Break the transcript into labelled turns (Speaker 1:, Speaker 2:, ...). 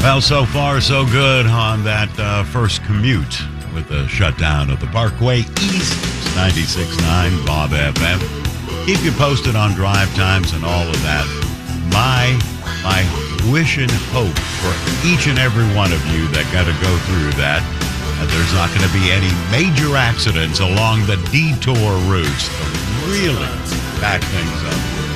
Speaker 1: Well, so far, so good on that first commute with the shutdown of the Parkway East. It's 96.9 Bob FM. Keep you posted on drive times and all of that. My wish and hope for each and every one of you that got to go through that there's not going to be any major accidents along the detour routes to really back things up.